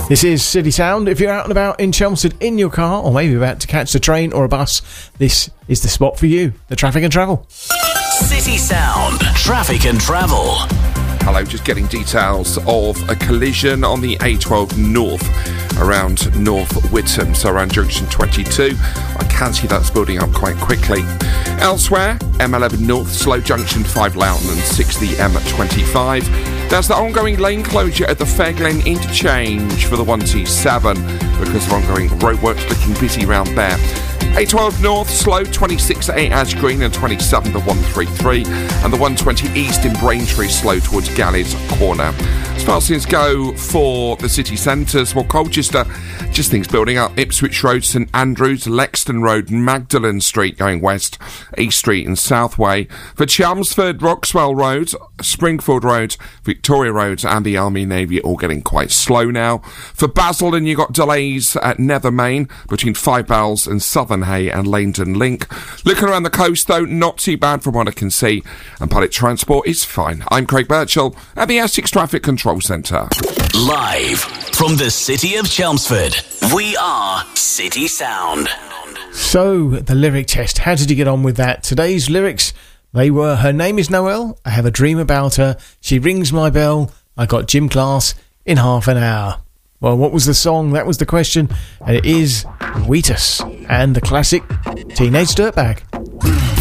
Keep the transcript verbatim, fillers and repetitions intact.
This is City Sound. If you're out and about in Chelmsford in your car, or maybe about to catch the train or a bus, this is the spot for you. The Traffic and Travel. City Sound. Traffic and Travel. Hello, just getting details of a collision on the A twelve North around North Whittam, so around junction twenty-two. I can see that's building up quite quickly. Elsewhere, M eleven North, slow junction five Loughton and six the M twenty-five. There's the ongoing lane closure at the Fairglen interchange for the one T seven because of ongoing roadworks, looking busy round there. A twelve North, slow, twenty-six at Ash Green and twenty-seven to one thirty-three, and the one twenty East in Braintree, slow towards Galleys Corner. As far as things go for the city centres, well, Colchester, just things building up. Ipswich Road, St Andrews, Lexton Road, Magdalen Street going west, East Street and Southway. For Chelmsford, Roxwell Road, Springfield Road, Victoria Road and the Army Navy all getting quite slow now. For Basildon, you got delays at Nether Main between Five Bells and Southern Hay and Langdon Link. Looking around the coast, though, not too bad from what I can see, and public transport is fine. I'm Craig Birchall at the Essex Traffic Control Centre. Live from the city of Chelmsford, we are City Sound. So, the lyric test. How did you get on with that? Today's lyrics, they were: her name is Noelle, I have a dream about her, she rings my bell, I got gym class in half an hour. Well, what was the song? That was the question. And it is Wheatus and the classic Teenage Dirtbag.